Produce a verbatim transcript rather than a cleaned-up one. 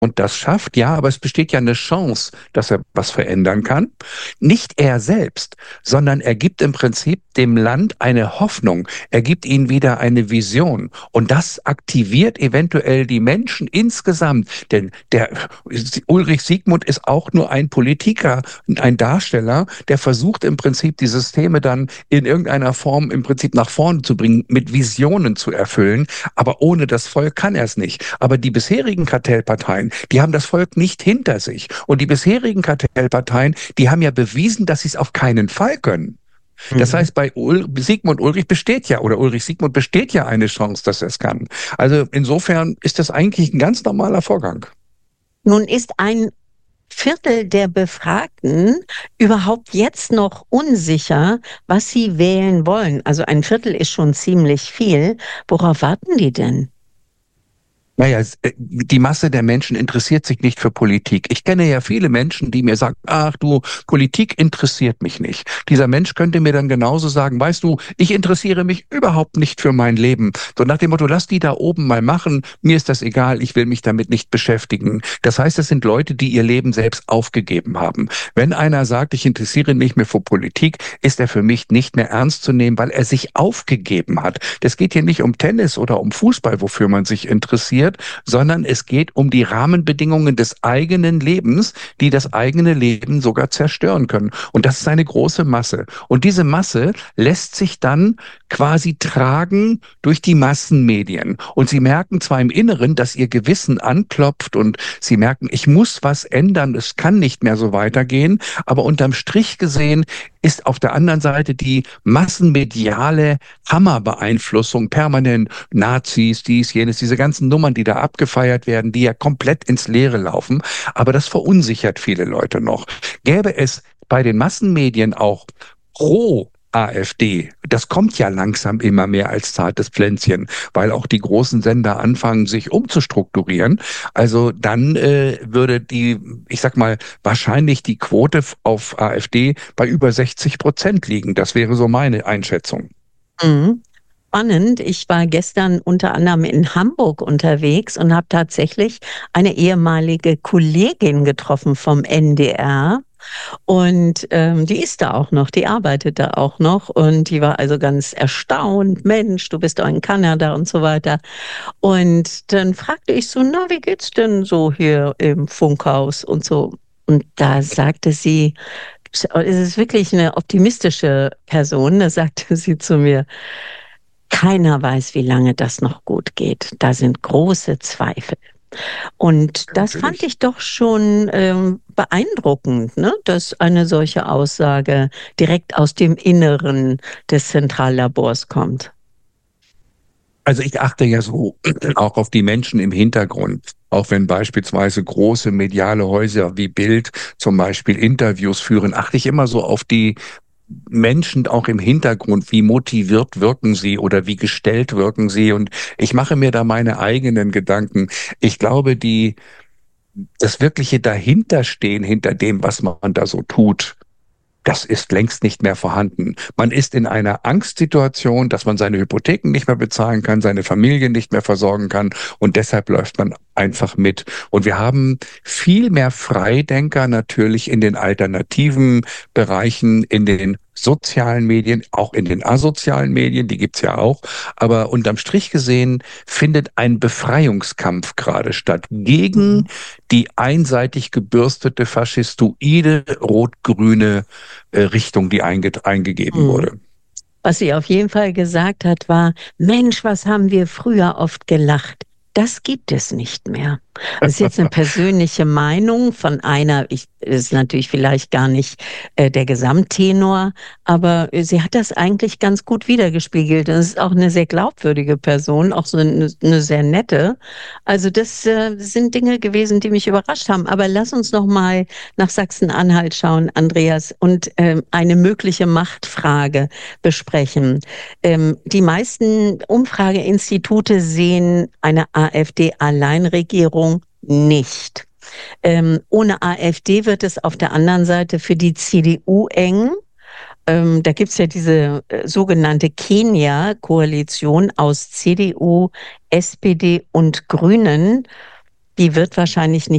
und das schafft, ja, aber es besteht ja eine Chance, dass er was verändern kann. Nicht er selbst, sondern er gibt im Prinzip dem Land eine Hoffnung. Er gibt ihnen wieder eine Vision. Und das aktiviert eventuell die Menschen insgesamt. Denn der Ulrich Siegmund ist auch nur ein Politiker, ein Darsteller, der versucht im Prinzip die Systeme dann in irgendeiner Form im Prinzip nach vorne zu bringen, mit Visionen zu erfüllen. Aber ohne das Volk kann er es nicht. Aber die bisherigen Kartellparteien, die haben das Volk nicht hinter sich. Und die bisherigen Kartellparteien, die haben ja bewiesen, dass sie es auf keinen Fall können. Das Mhm. heißt, bei Ul Sigmund Ulrich besteht ja, oder Ulrich Sigmund besteht ja eine Chance, dass er es kann. Also insofern ist das eigentlich ein ganz normaler Vorgang. Nun ist ein Viertel der Befragten überhaupt jetzt noch unsicher, was sie wählen wollen. Also ein Viertel ist schon ziemlich viel. Worauf warten die denn? Naja, es, äh, die Masse der Menschen interessiert sich nicht für Politik. Ich kenne ja viele Menschen, die mir sagen, ach du, Politik interessiert mich nicht. Dieser Mensch könnte mir dann genauso sagen, weißt du, ich interessiere mich überhaupt nicht für mein Leben. So nach dem Motto, lass die da oben mal machen, mir ist das egal, ich will mich damit nicht beschäftigen. Das heißt, es sind Leute, die ihr Leben selbst aufgegeben haben. Wenn einer sagt, ich interessiere mich mehr für Politik, ist er für mich nicht mehr ernst zu nehmen, weil er sich aufgegeben hat. Das geht hier nicht um Tennis oder um Fußball, wofür man sich interessiert, sondern es geht um die Rahmenbedingungen des eigenen Lebens, die das eigene Leben sogar zerstören können. Und das ist eine große Masse. Und diese Masse lässt sich dann quasi tragen durch die Massenmedien. Und sie merken zwar im Inneren, dass ihr Gewissen anklopft und sie merken, ich muss was ändern, es kann nicht mehr so weitergehen, aber unterm Strich gesehen ist auf der anderen Seite die massenmediale Hammerbeeinflussung permanent Nazis, dies, jenes, diese ganzen Nummern, die da abgefeiert werden, die ja komplett ins Leere laufen. Aber das verunsichert viele Leute noch. Gäbe es bei den Massenmedien auch pro AfD. Das kommt ja langsam immer mehr als zartes Pflänzchen, weil auch die großen Sender anfangen, sich umzustrukturieren. Also dann äh, würde die, ich sag mal, wahrscheinlich die Quote auf AfD bei über sechzig Prozent liegen. Das wäre so meine Einschätzung. Mhm. Spannend. Ich war gestern unter anderem in Hamburg unterwegs und habe tatsächlich eine ehemalige Kollegin getroffen vom N D R. Und ähm, die ist da auch noch, die arbeitet da auch noch und die war also ganz erstaunt, Mensch, du bist doch in Kanada und so weiter. Und dann fragte ich so, na, wie geht's denn so hier im Funkhaus und so? Und da sagte sie, es ist wirklich eine optimistische Person, da sagte sie zu mir, keiner weiß, wie lange das noch gut geht. Da sind große Zweifel. Und das fand Natürlich. ich doch schon ähm, beeindruckend, ne? Dass eine solche Aussage direkt aus dem Inneren des Zentrallabors kommt. Also ich achte ja so auch auf die Menschen im Hintergrund. Auch wenn beispielsweise große mediale Häuser wie Bild zum Beispiel Interviews führen, achte ich immer so auf die Menschen auch im Hintergrund, wie motiviert wirken sie oder wie gestellt wirken sie. Und ich mache mir da meine eigenen Gedanken. Ich glaube, die, das wirkliche Dahinterstehen hinter dem, was man da so tut, das ist längst nicht mehr vorhanden. Man ist in einer Angstsituation, dass man seine Hypotheken nicht mehr bezahlen kann, seine Familie nicht mehr versorgen kann und deshalb läuft man einfach mit. Und wir haben viel mehr Freidenker natürlich in den alternativen Bereichen, in den sozialen Medien, auch in den asozialen Medien, die gibt's ja auch. Aber unterm Strich gesehen findet ein Befreiungskampf gerade statt gegen Mhm. die einseitig gebürstete faschistoide rot-grüne äh, Richtung, die einge eingegeben Mhm. wurde. Was sie auf jeden Fall gesagt hat, war, Mensch, was haben wir früher oft gelacht. Das gibt es nicht mehr. Das ist jetzt eine persönliche Meinung von einer, ich, das ist natürlich vielleicht gar nicht äh, der Gesamttenor, aber äh, sie hat das eigentlich ganz gut wiedergespiegelt. Und es ist auch eine sehr glaubwürdige Person, auch so eine, eine sehr nette. Also das äh, sind Dinge gewesen, die mich überrascht haben. Aber lass uns noch mal nach Sachsen-Anhalt schauen, Andreas, und ähm, eine mögliche Machtfrage besprechen. Ähm, die meisten Umfrageinstitute sehen eine AfD-Alleinregierung nicht. Ähm, ohne AfD wird es auf der anderen Seite für die C D U eng. Ähm, da gibt es ja diese äh, sogenannte Kenia-Koalition aus C D U, S P D und Grünen. Die wird wahrscheinlich nicht